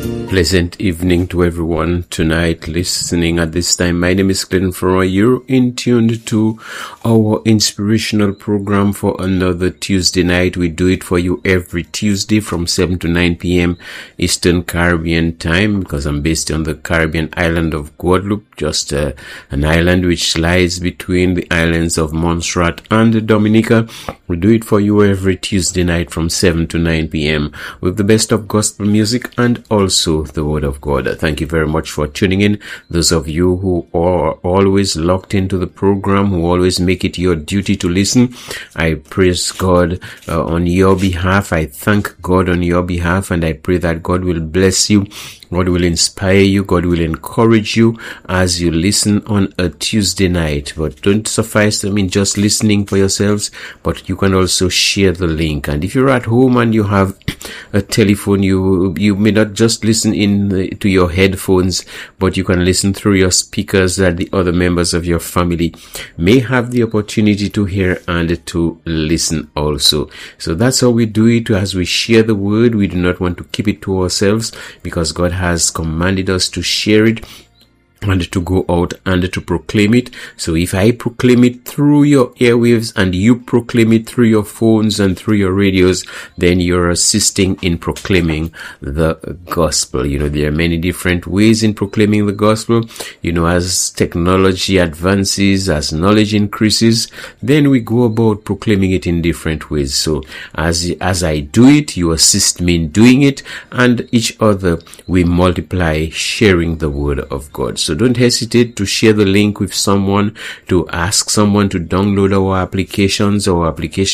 Pleasant evening to everyone tonight listening at this time. My name is Clinton Flora. You're in tuned to our inspirational program for another Tuesday night. We do it for you every Tuesday from 7 to 9 p.m. Eastern Caribbean time, because I'm based on the Caribbean island of Guadeloupe, just an island which lies between the islands of Montserrat and Dominica. We do it for you every Tuesday night from 7 to 9 p.m. with the best of gospel music and also the Word of God. Thank you very much for tuning in. Those of you who are always locked into the program, who always make it your duty to listen, I praise God on your behalf. I thank God on your behalf, and I pray that God will bless you. God will inspire you. God will encourage you as you listen on a Tuesday night. But don't suffice, just listening for yourselves, but you can also share the link. And if you're at home and you have a telephone, you may not just listen to your headphones, but you can listen through your speakers that the other members of your family may have the opportunity to hear and to listen also. So that's how we do it. As we share the word, we do not want to keep it to ourselves, because God has commanded us to share it and to go out and to proclaim it. So if I proclaim it through your airwaves and you proclaim it through your phones and through your radios, then you're assisting in proclaiming the gospel. There are many different ways in proclaiming the gospel. As technology advances, as knowledge increases, then we go about proclaiming it in different ways. So as I do it, you assist me in doing it, and each other we multiply sharing the word of God. So don't hesitate to share the link with someone, to ask someone to download our applications on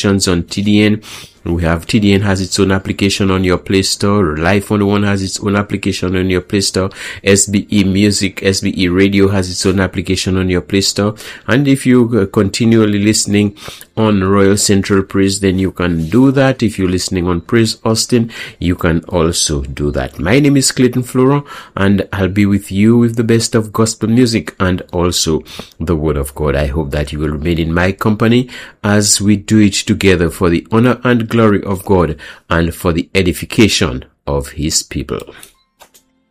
TDN. We have TDN has its own application on your Play Store. Life 101 has its own application on your Play Store. SBE Music, SBE Radio has its own application on your Play Store. And if you continually listening on Royal Central Praise, then you can do that. If you're listening on Praise Austin, you can also do that. My name is Clayton Flora, and I'll be with you with the best of gospel music and also the Word of God. I hope that you will remain in my company as we do it together for the honor and glory of God and for the edification of His people.